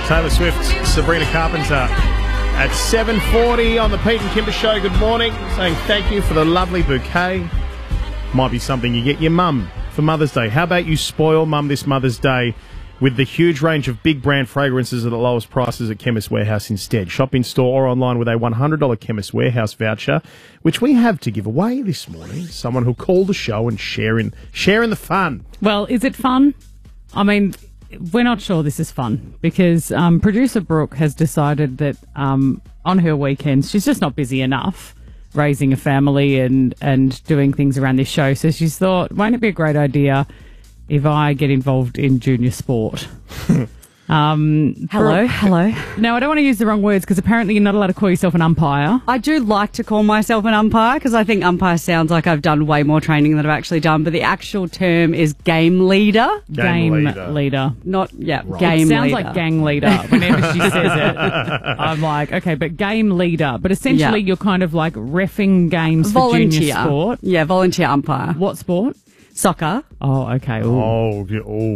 Taylor Swift, Sabrina Carpenter at 7:40 on the Pete and Kimber Show. Good morning. Saying thank you for the lovely bouquet. Might be something you get your mum for Mother's Day. How about you spoil mum this Mother's Day with the huge range of big brand fragrances at the lowest prices at Chemist Warehouse instead. Shop in store or online with a $100 Chemist Warehouse voucher, which we have to give away this morning. Someone who'll call the show and share in the fun. Well, is it fun? I mean, we're not sure this is fun because producer Brooke has decided that on her weekends she's just not busy enough raising a family and doing things around this show. So she's thought, won't it be a great idea if I get involved in junior sport? Hello. No, I don't want to use the wrong words because apparently you're not allowed to call yourself an umpire. I do like to call myself an umpire because I think umpire sounds like I've done way more training than I've actually done, but the actual term is game leader. Game leader. Not, Right. Game leader. It sounds leader. like gang leader whenever she says it. I'm like, okay, but game leader. But essentially you're kind of like reffing games for junior sport. Yeah, volunteer umpire. What sport? Soccer. Oh, okay. Ooh.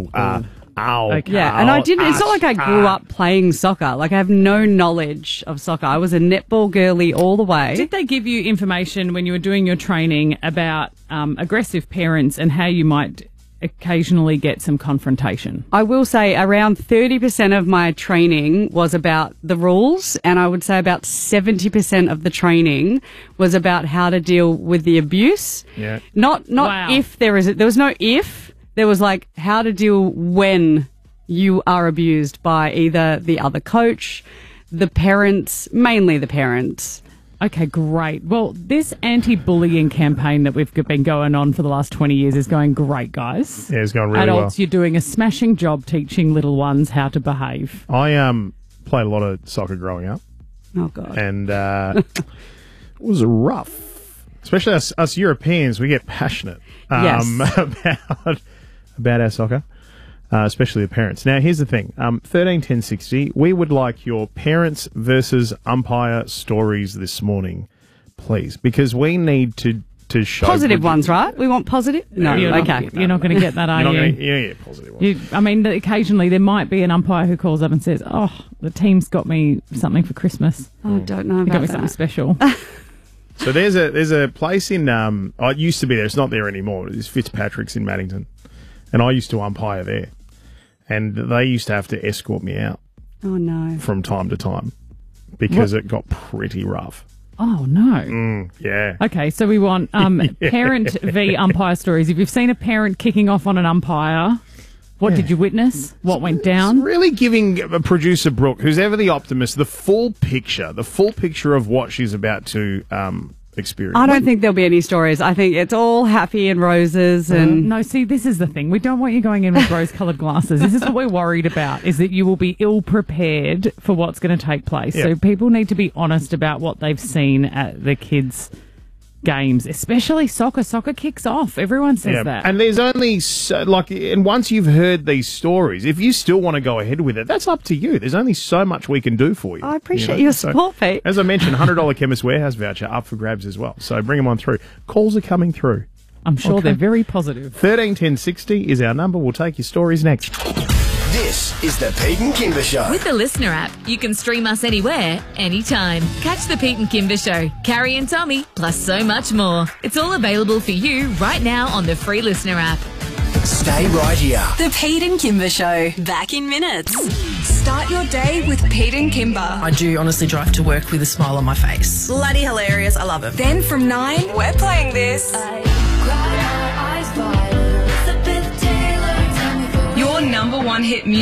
Ow. Okay. Yeah, and I didn't. It's not like I grew up playing soccer. Like, I have no knowledge of soccer. I was a netball girly all the way. Did they give you information when you were doing your training about aggressive parents and how you might occasionally get some confrontation? I will say around 30% of my training was about the rules, and I would say about 70% of the training was about how to deal with the abuse. Yeah. Not Wow. if there was no if. There was like how to deal when you are abused by either the other coach, the parents, mainly the parents. Okay, great. Well, this anti-bullying campaign that we've been going on for the last 20 years is going great, guys. Yeah, it's going really Adults, you're doing a smashing job teaching little ones how to behave. well. I played a lot of soccer growing up, Oh, God. and it was rough. Especially us Europeans, we get passionate Yes. about our soccer, especially the parents. Now, here's the thing. 131060, we would like your parents versus umpire stories this morning, please, because we need to show... Positive ones, right? We want positive? No, You're okay. not going to get that, are You're not you? gonna, yeah, positive ones. I mean, occasionally there might be an umpire who calls up and says, oh, the team's got me something for Christmas. I don't know They got about me something that. special. So there's a place in... it used to be there. It's not there anymore. It's Fitzpatrick's in Maddington. And I used to umpire there. And they used to have to escort me out Oh, no. from time to time because it got pretty rough. Oh, no. Yeah. Okay, so we want parent v umpire stories. If you've seen a parent kicking off on an umpire, what did you witness? What went down? Really giving producer Brooke, who's ever the optimist, the full picture of what she's about to experience. I don't think there'll be any stories. I think it's all happy and roses and... No, see, this is the thing. We don't want you going in with rose-coloured glasses. This is what we're worried about, is that you will be ill-prepared for what's going to take place. Yeah. So people need to be honest about what they've seen at the kids' games, especially soccer. Soccer kicks off. Everyone says that. And there's only and once you've heard these stories, if you still want to go ahead with it, that's up to you. There's only so much we can do for you. I appreciate your support, Pete. As I mentioned, $100 Chemist Warehouse voucher up for grabs as well. So bring them on through. Calls are coming through. I'm sure they're very positive. 131060 is our number. We'll take your stories next. This is the Pete and Kimber Show. With the Listener app, you can stream us anywhere, anytime. Catch the Pete and Kimber Show, Carrie and Tommy, plus so much more. It's all available for you right now on the free Listener app. Stay right here. The Pete and Kimber Show. Back in minutes. Start your day with Pete and Kimber. I do honestly drive to work with a smile on my face. Bloody hilarious. I love it. Then from 9, we're playing this. Your number one hit music.